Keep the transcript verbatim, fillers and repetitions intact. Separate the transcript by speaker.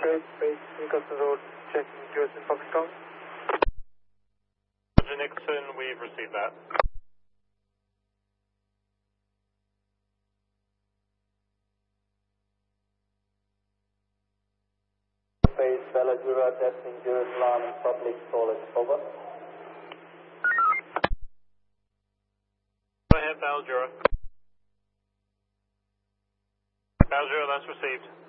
Speaker 1: Space, space, Newcastle Road, checking U S in Foxtrot.
Speaker 2: Roger Nixon, we've received that.
Speaker 3: Space, Bella Jura, testing Jerusalem, public solid, over.
Speaker 2: Go ahead, Bell Jura. Bell Jura, that's received.